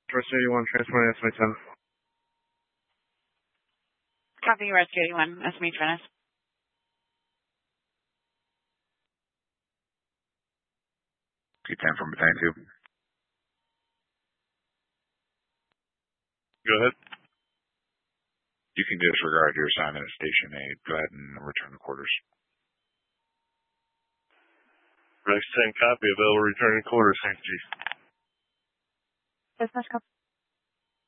Rescue 81, transporting estimate 10. Copy, Rescue 81, estimate 10. P10 from Battalion 2. Go ahead. You can disregard your assignment at Station 8. Go ahead and return to quarters. Rex 10, copy. Available returning quarters. Thanks, Chief. Dispatch, copy.